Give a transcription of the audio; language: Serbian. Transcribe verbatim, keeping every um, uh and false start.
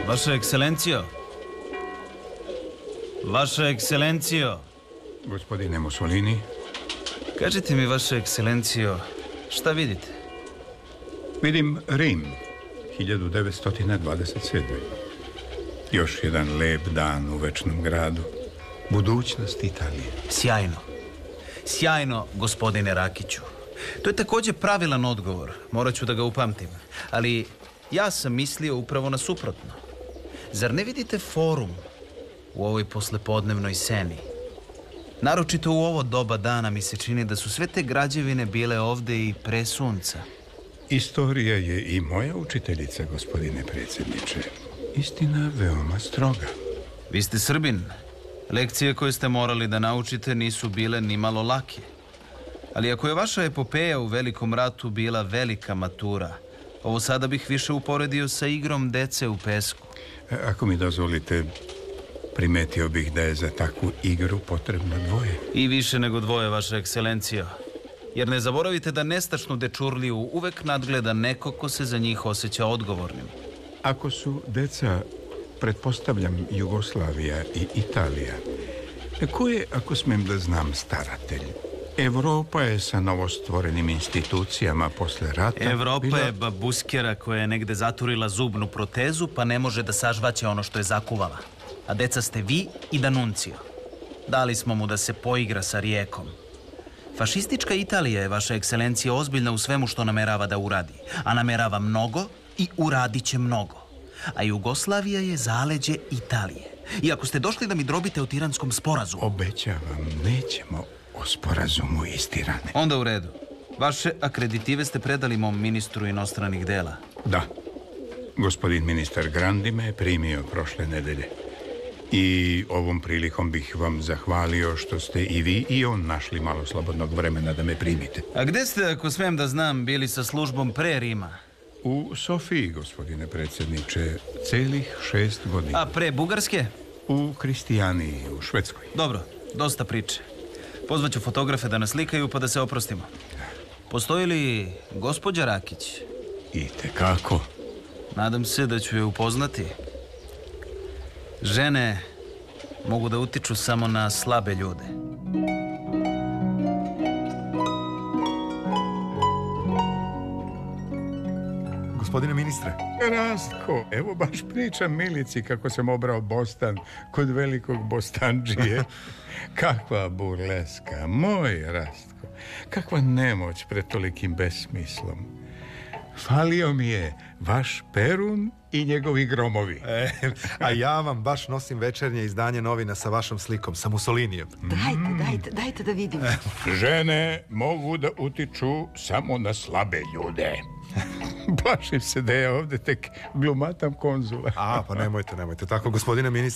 Vaša ekscelencijo. Vaša ekscelencijo. Gospodine Mussolini. Kažite mi, vaša ekscelencijo, šta vidite? Vidim Rim, hiljadu devetsto dvadeset sedme. Još jedan lep dan u večnom gradu. Budućnost Italije. Sjajno. Sjajno, gospodine Rakiću. To je također pravilan odgovor. Morat ću da ga upamtim. Ali ja sam mislio upravo na suprotno. Zar ne vidite forum u ovoj poslepodnevnoj seni? Naročito u ovo doba dana mi se čini da su sve te građevine bile ovde i pre sunca. Istorija je i moja učiteljica, gospodine predsjedniče. Istina veoma stroga. Vi ste Srbin. Lekcije koje ste morali da naučite nisu bile ni malo lake. Ali ako je vaša epopeja u Velikom ratu bila velika matura, ovo sada bih više uporedio sa igrom dece u pesku. Ako mi dozvolite, primetio bih da je za takvu igru potrebno dvoje. I više nego dvoje, vaša ekscelencijo. Jer ne zaboravite da nestašnu dečurliju uvek nadgleda neko ko se za njih osjeća odgovornim. Ako su deca, pretpostavljam, Jugoslavija i Italija, ko je, ako smem da znam, staratelj? Evropa je sa novostvorenim institucijama posle rata... Evropa bila... je babuskera koja je negde zaturila zubnu protezu pa ne može da sažvaće ono što je zakuvala. A deca ste vi i Danuncio. Dali smo mu da se poigra sa rijekom. Fašistička Italija je, vaša ekscelencija, ozbiljna u svemu što namerava da uradi. A namerava mnogo i uradit će mnogo. A Jugoslavija je zaleđe Italije. I ako ste došli da mi drobite o tiranskom sporazumu... Obećavam, nećemo o sporazumu iz Tirane. Onda u redu. Vaše akreditive ste predali mom ministru inostranih dela. Da. Gospodin ministar Grandi me je primio prošle nedelje. I ovom prilikom bih vam zahvalio što ste i vi i on našli malo slobodnog vremena da me primite. A gde ste, ako smem da znam, bili sa službom pre Rima? U Sofiji, gospodine predsjedniče, celih šest godina. A pre Bugarske? U Kristijaniji, u Švedskoj. Dobro, dosta priče. Pozvaću fotografe da nas slikaju pa da se oprostimo. Postoji li gospođa Rakić? Itekako. Nadam se da ću je upoznati. Žene mogu da utiču samo na slabe ljude. Gospodine ministre. Rastko, evo baš pričam Milici kako sam obrao bostan kod velikog bostanđije. Kakva burleska, moj Rastko. Kakva nemoć pred tolikim besmislom. Falio mi je vaš Perun i njegovi gromovi. E, a ja vam baš nosim večernje izdanje novina sa vašom slikom, sa Mussolinijem. Dajte, dajte, dajte da vidim. Žene mogu da utiču samo na slabe ljude. Plašim se da je ovde tek glumatam konzula. A, pa nemojte, nemojte. Tako, gospodine ministre.